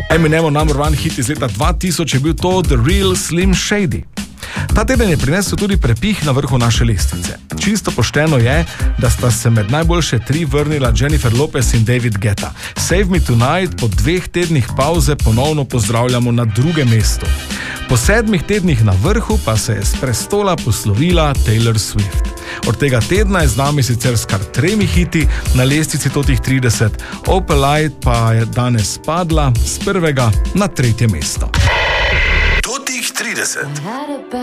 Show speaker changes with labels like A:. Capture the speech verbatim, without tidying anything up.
A: Eminemov number one hit iz leta dva tisoč je bil to The Real Slim Shady. Ta teden je prinesel tudi prepih na vrhu naše lestvice. Čisto pošteno je, da sta se med najboljše tri vrnila Jennifer Lopez in David Guetta. Save Me Tonight po dveh tednih pauze ponovno pozdravljamo na drugem mestu. Po sedmih tednih na vrhu pa se je s prestola poslovila Taylor Swift. Od tega tedna je z nami sicer s kar tremi hiti na lestvici totih trideset, Opalite pa je danes padla z prvega na tretje mesto.
B: Totih trideset.